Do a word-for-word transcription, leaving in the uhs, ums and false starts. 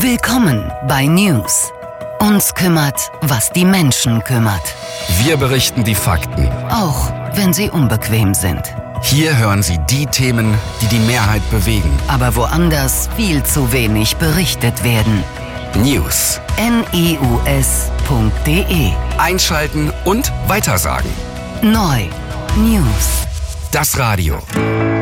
Willkommen bei News. Uns kümmert, was die Menschen kümmert. Wir berichten die Fakten, Auch wenn sie unbequem sind. hier hören Sie die Themen, die die Mehrheit bewegen. Aber woanders viel zu wenig berichtet werden. News. news punkt de. Einschalten und weitersagen. Neu. News. Das Radio.